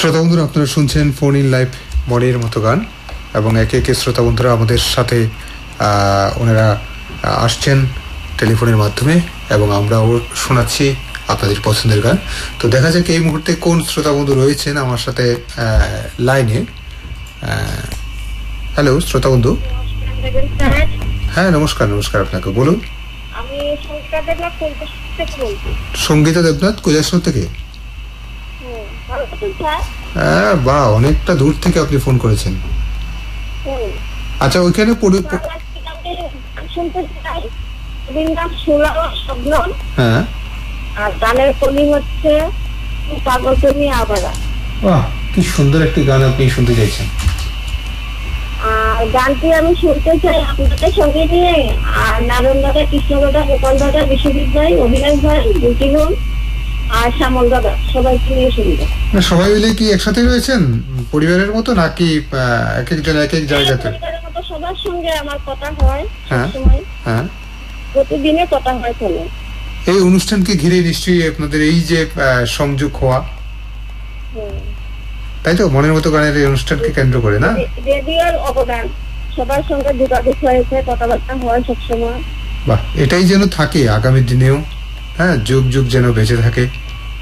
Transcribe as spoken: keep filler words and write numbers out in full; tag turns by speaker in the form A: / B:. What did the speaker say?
A: শ্রোতা বন্ধুরা, আপনারা শুনছেন ফোন ইন লাইভ মনের মতো গান, এবং একে একে শ্রোতা বন্ধুরা আমাদের সাথে ওনারা আসছেন টেলিফোনের মাধ্যমে, এবং আমরাও শোনাচ্ছি আপনাদের পছন্দের গান। তো দেখা যাক এই মুহূর্তে কোন শ্রোতা বন্ধু রয়েছেন আমার সাথে লাইনে। হ্যালো শ্রোতা বন্ধু। হ্যাঁ নমস্কার। নমস্কার, আপনাকে বলুন।
B: আমি সঙ্গীতা দেবনাথ কৈলাসহর থেকে বলছি।
A: সঙ্গীতা দেবনাথ কৈলাসহর থেকে? হ্যাঁ, বাহ, অনেকটা দূর থেকে আপনি ফোন করেছেন। আচ্ছা, ওইখানে হ্যাঁ,
B: আর গানের কলি হচ্ছে পাগল তুমি আবারা।
A: বাহ, কি সুন্দর একটি গান আপনি শুনতে চাইছেন।
B: আর গানটি আমি শুনতে চাই আপনাদের সঙ্গে নিয়ে, আর নারায়ণ দাদা, কৃষ্ণ দাদা, গোপাল দাদা, বিশ্ববিদ্যালয়, অভিনয় ভাই, বুটিনুন আর শ্যামল দাদা, সবাইকে নিয়ে শুনবো।
A: সবাই মিলে কি একসাথে রয়েছেন পরিবারের মতো, নাকি এক একজন এক এক জায়গাতে?
B: সবার সঙ্গে আমার কথা হয়,
A: হ্যাঁ হ্যাঁ,
B: প্রতিদিনে কথা হয়। চলে
A: এই অনুষ্ঠানকে ঘিরে নিশ্চয়ই আপনাদের এই যে সংযোগ হওয়া, তাই তো? মনের মতো গানের এই অনুষ্ঠানকে কেন্দ্র করে, না?
B: রেডিওর অবদান, সবার সঙ্গে যোগাযোগ হয়েছে, কথাবার্তা হয় সবসময়।
A: বাহ, এটাই যেন থাকে আগামী দিনেও, হ্যাঁ, যুগ যুগ যেন বেঁচে থাকে।